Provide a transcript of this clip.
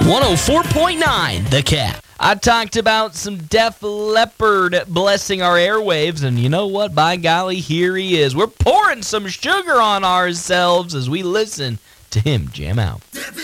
104.9 The Cat. I talked about some Def Leppard blessing our airwaves, and you know what? By golly, here he is. We're pouring some sugar on ourselves as we listen to him jam out.